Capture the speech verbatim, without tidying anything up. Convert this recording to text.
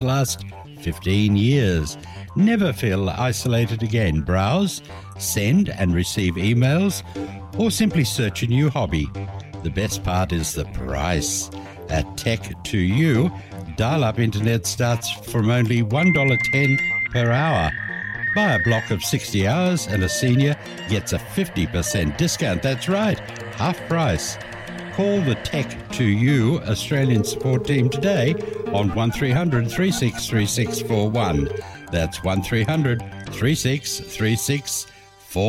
last fifteen years. Never feel isolated again. Browse, send and receive emails, or simply search a new hobby. The best part is the price. At Tech to You, dial-up internet starts from only one dollar ten per hour. Buy a block of sixty hours and a senior gets a fifty percent discount. That's right, half price. Call the Tech to You Australian support team today on one three hundred, three six three six four one. That's one three hundred, three six three six